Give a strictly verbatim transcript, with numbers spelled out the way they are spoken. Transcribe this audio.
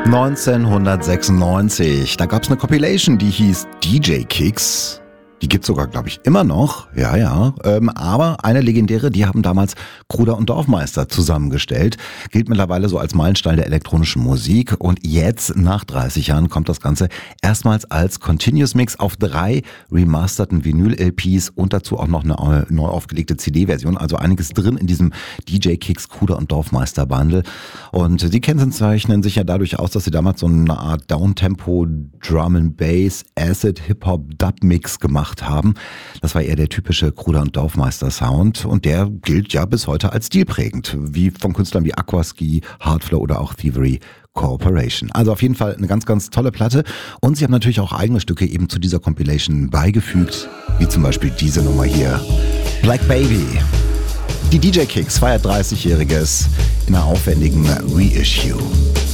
neunzehnhundertsechsundneunzig, da gab es eine Compilation, die hieß D J Kicks. Die gibt's sogar, glaube ich, immer noch. Ja, ja. Ähm, aber eine legendäre, die haben damals Kruder und Dorfmeister zusammengestellt. Gilt mittlerweile so als Meilenstein der elektronischen Musik. Und jetzt, nach dreißig Jahren, kommt das Ganze erstmals als Continuous Mix auf drei remasterten Vinyl-L Ps und dazu auch noch eine neu aufgelegte C D-Version. Also einiges drin in diesem D J Kicks Kruder und Dorfmeister Bundle. Und die kennzeichnen sich ja dadurch aus, dass sie damals so eine Art Downtempo Drum and Bass Acid Hip Hop Dub Mix gemacht haben. Das war eher der typische Kruder und Dorfmeister Sound und der gilt ja bis heute als stilprägend, wie von Künstlern wie Aquaski, Hardflow oder auch Thievery Corporation. Also auf jeden Fall eine ganz, ganz tolle Platte und sie haben natürlich auch eigene Stücke eben zu dieser Compilation beigefügt, wie zum Beispiel diese Nummer hier, Black Baby. Die D J Kicks feiert dreißigjähriges in einer aufwendigen Reissue.